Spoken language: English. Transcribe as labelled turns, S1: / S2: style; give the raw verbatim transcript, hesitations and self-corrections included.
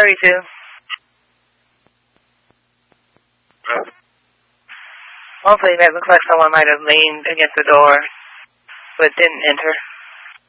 S1: thirty-two. Hopefully that looks like someone might have leaned against the door, but didn't enter.